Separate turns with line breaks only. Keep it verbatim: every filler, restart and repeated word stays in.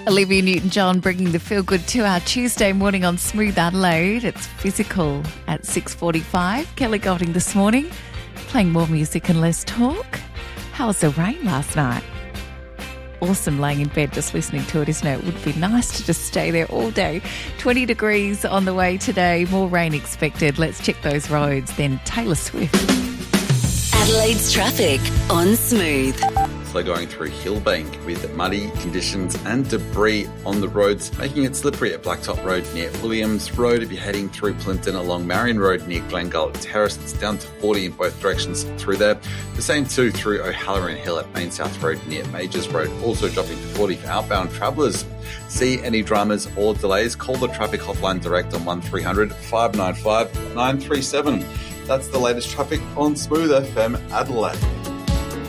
Olivia Newton-John bringing the feel-good two-hour Tuesday morning on Smooth Adelaide. It's physical at six forty-five. Kelly Golding this morning, playing more music and less talk. How was the rain last night? Awesome laying in bed just listening to it, isn't it? It would be nice to just stay there all day. twenty degrees on the way today, more rain expected. Let's check those roads. Then Taylor Swift.
Adelaide's traffic on Smooth.
Slow going through Hillbank with muddy conditions and debris on the roads, making it slippery at Blacktop Road near Williams Road. If you're heading through Plympton along Marion Road near Glengullet Terrace, it's down to forty in both directions through there. The same too through O'Halloran Hill at Main South Road near Majors Road, also dropping to forty for outbound travellers. See any dramas or delays, call the traffic hotline direct on one three hundred, five nine five, nine three seven. That's the latest traffic on Smooth F M Adelaide.